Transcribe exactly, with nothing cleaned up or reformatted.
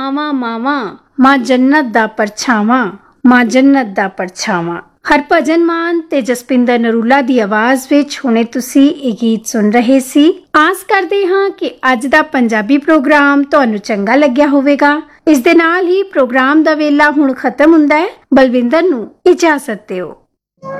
ਮਾਵਾਂ ਮਾਵਾਂ ਮਾਂ ਜੰਨਤ ਦਾ ਪਰਛਾਵਾਂ, ਮਾਂ ਜੰਨਤ ਦਾ ਪਰਛਾਵਾਂ। ਹਰਭਜਨ ਮਾਨ ਤੇ ਜਸਪਿੰਦਰ ਨਰੂਲਾ ਦੀ ਆਵਾਜ਼ ਵਿੱਚ ਹੁਣੇ ਤੁਸੀਂ ਇਹ ਗੀਤ ਸੁਣ ਰਹੇ ਸੀ। ਆਸ ਕਰਦੇ ਹਾਂ ਕਿ ਅੱਜ ਦਾ ਪੰਜਾਬੀ ਪ੍ਰੋਗਰਾਮ ਤੁਹਾਨੂੰ ਚੰਗਾ ਲੱਗਿਆ ਹੋਵੇਗਾ। ਇਸ ਦੇ ਨਾਲ ਹੀ ਪ੍ਰੋਗਰਾਮ ਦਾ ਵੇਲਾ ਹੁਣ ਖਤਮ ਹੁੰਦਾ ਹੈ। ਬਲਵਿੰਦਰ ਨੂੰ ਇਜਾਜ਼ਤ ਦਿਓ।